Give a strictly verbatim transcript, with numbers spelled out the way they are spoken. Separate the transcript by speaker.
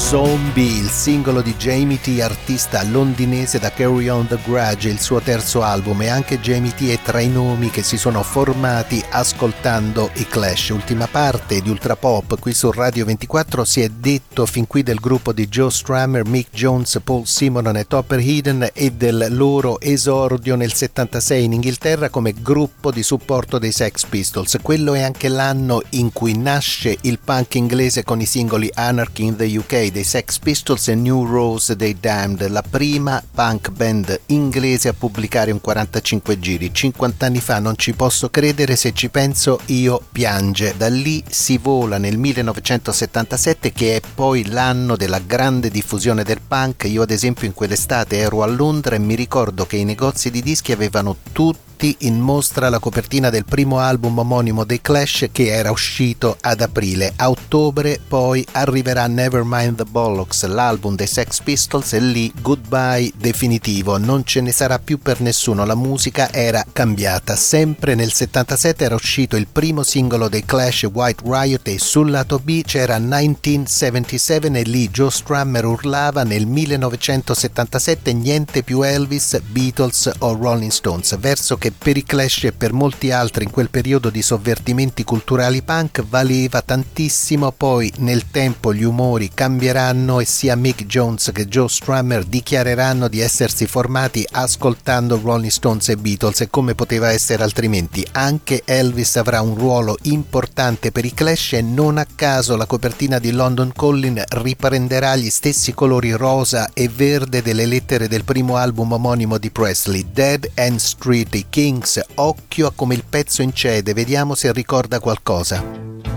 Speaker 1: Zombie, il singolo di Jamie T, artista londinese da Carry On The Grudge, il suo terzo album, e anche Jamie T è tra i nomi che si sono formati ascoltando i Clash. Ultima parte di Ultra Pop qui su Radio ventiquattro. Si è detto fin qui del gruppo di Joe Strummer, Mick Jones, Paul Simonon e Topper Headon e del loro esordio nel settantasei in Inghilterra come gruppo di supporto dei Sex Pistols. Quello è anche l'anno in cui nasce il punk inglese con i singoli Anarchy in the U K dei Sex Pistols e New Rose dei Damned, la prima punk band inglese a pubblicare un quarantacinque giri. cinquanta anni fa, non ci posso credere, se ci penso io piange. Da lì si vola nel millenovecentosettantasette, che è poi l'anno della grande diffusione del punk. Io ad esempio in quell'estate ero a Londra e mi ricordo che i negozi di dischi avevano tutti in mostra la copertina del primo album omonimo dei Clash, che era uscito ad aprile. A ottobre poi arriverà Nevermind the Bollocks, l'album dei Sex Pistols, e lì goodbye definitivo, non ce ne sarà più per nessuno, la musica era cambiata. Sempre nel settantasette era uscito il primo singolo dei Clash, White Riot, e sul lato B c'era millenovecentosettantasette e lì Joe Strummer urlava nel millenovecentosettantasette niente più Elvis, Beatles o Rolling Stones, verso che per i Clash e per molti altri in quel periodo di sovvertimenti culturali punk valeva tantissimo. Poi nel tempo gli umori cambieranno e sia Mick Jones che Joe Strummer dichiareranno di essersi formati ascoltando Rolling Stones e Beatles, e come poteva essere altrimenti. Anche Elvis avrà un ruolo importante per i Clash e non a caso la copertina di London Calling riprenderà gli stessi colori rosa e verde delle lettere del primo album omonimo di Presley, Dead End Street, i Kings. Occhio a come il pezzo incede, vediamo se ricorda qualcosa.